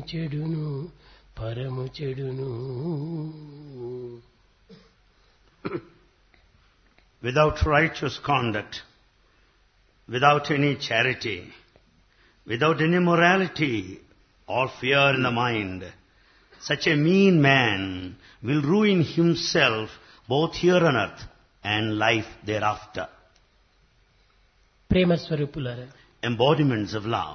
చెడును పరము చెడును. Without righteous conduct, without any charity, without any morality or fear in the mind, such a mean man will ruin himself both here on earth and life thereafter. ప్రేమ స్వరూపులారా, Embodiments of love.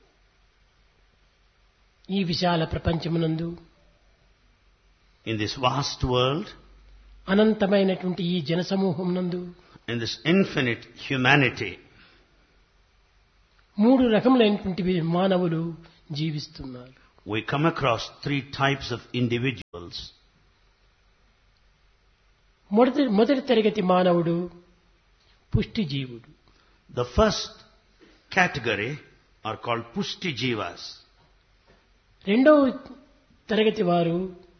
ఈ విశాల ప్రపంచమునందు, In this vast world, అనంతమైనటువంటి ఈ జనసమూహం నందు, in this infinite humanity, మూడు రకములైనటువంటి మానవులు జీవిస్తున్నారు. we come across three types of individuals. మొదటి తరగతి మానవుడు పుష్టి జీవుడు. The first category are called Pushti Jivas. రెండవ తరగతి వారు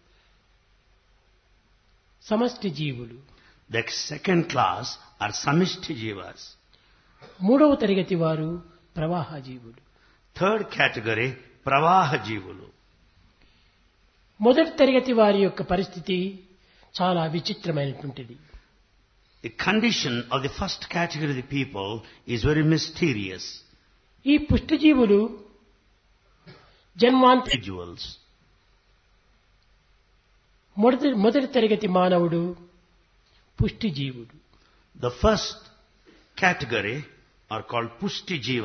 సమష్టి జీవులు. The second class are Samishti Jivas. మూడవ తరగతి వారు ప్రవాహ జీవులు. Third category, Pravaha Jivulu. మొదటి తరగతి వారి యొక్క పరిస్థితి చాలా విచిత్రమైనటువంటిది. The condition of the first category of the people is very mysterious. ఈ పుష్టి జీవులు జన్మాంతర Individuals. మొదటి తరగతి మానవుడు పుష్టి జీవుడు. The first category are called Pushti Jivas.